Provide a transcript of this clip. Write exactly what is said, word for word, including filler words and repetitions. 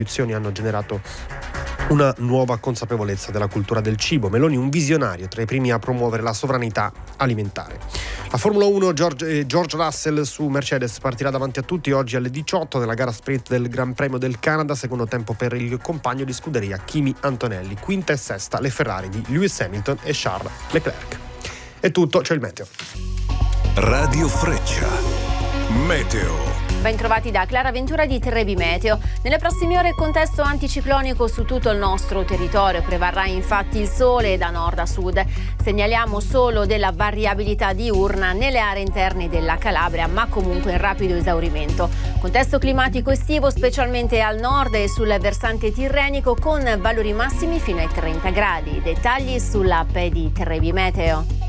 istituzioni hanno generato una nuova consapevolezza della cultura del cibo. Meloni un visionario, tra i primi a promuovere la sovranità alimentare. La Formula uno, George, eh, George Russell su Mercedes partirà davanti a tutti oggi alle diciotto nella gara sprint del Gran Premio del Canada, secondo tempo per il compagno di scuderia Kimi Antonelli, quinta e sesta le Ferrari di Lewis Hamilton e Charles Leclerc. È tutto, c'è il meteo. Radio Freccia, meteo. Ben trovati da Clara Ventura di Trebi Meteo. Nelle prossime ore contesto anticiclonico su tutto il nostro territorio. Prevarrà infatti il sole da nord a sud. Segnaliamo solo della variabilità diurna nelle aree interne della Calabria, ma comunque in rapido esaurimento. Contesto climatico estivo specialmente al nord e sul versante tirrenico con valori massimi fino ai trenta gradi. Dettagli sull'app di Trebi Meteo.